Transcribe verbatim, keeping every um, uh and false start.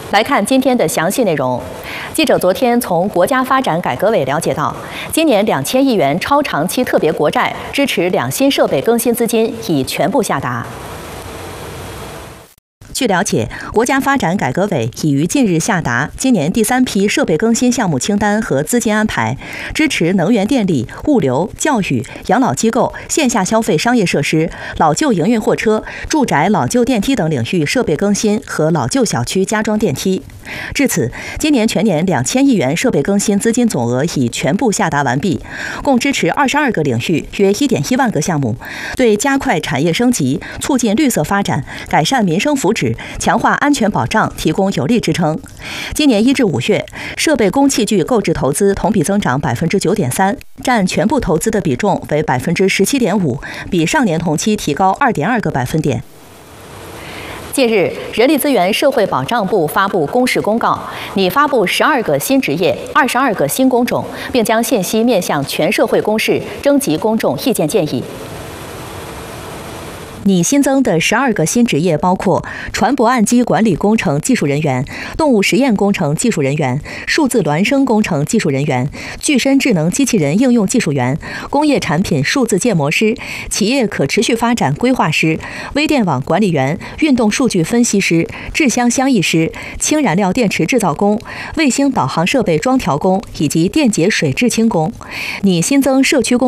来看今天的详细内容。记者昨天从国家发展改革委了解到，今年两千亿元超长期特别国债支持两新设备更新资金已全部下达。据了解，国家发展改革委已于近日下达今年第三批设备更新项目清单和资金安排，支持能源电力、物流、教育、养老机构、线下消费商业设施、老旧营运货车、住宅老旧电梯等领域设备更新和老旧小区加装电梯。至此，今年全年两千亿元设备更新资金总额已全部下达完毕，共支持二十二个领域约一点一万个项目，对加快产业升级、促进绿色发展、改善民生福祉、强化安全保障提供有力支撑。今年一至五月，设备工器具购置投资同比增长百分之九点三，占全部投资的比重为百分之十七点五，比上年同期提高二点二个百分点。近日，人力资源社会保障部发布公示公告，拟发布十二个新职业、二十二个新工种，并将信息面向全社会公示，征集公众意见建议。拟新增的十二个新职业包括船舶岸基管理工程技术人员、动物实验工程技术人员、数字孪生工程技术人员、具身智能机器人应用技术员、工业产品数字建模师、企业可持续发展规划师、微电网管理员、运动数据分析师、制箱箱译师、氢燃料电池制造工、卫星导航设备装调工以及电解水制氢工。拟新增社区工